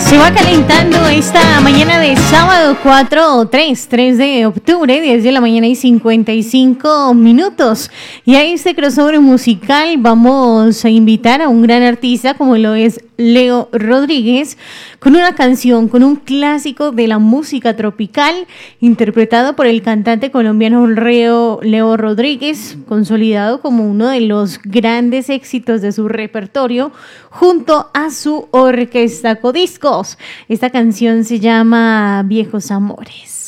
Se va calentando esta mañana de sábado 3 de octubre, 10 de la mañana y 55 minutos. Y a este crossover musical vamos a invitar a un gran artista como lo es Leo Rodríguez, con una canción, con un clásico de la música tropical, interpretado por el cantante colombiano Leo Rodríguez, consolidado como uno de los grandes éxitos de su repertorio, junto a su orquesta Codiscos. Esta canción se llama Viejos Amores.